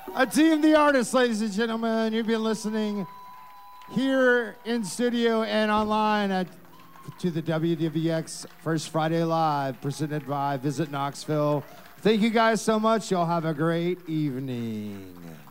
Ateem the Artist, ladies and gentlemen. You've been listening here in studio and online to the WWX First Friday Live, presented by Visit Knoxville. Thank you guys so much. Y'all have a great evening.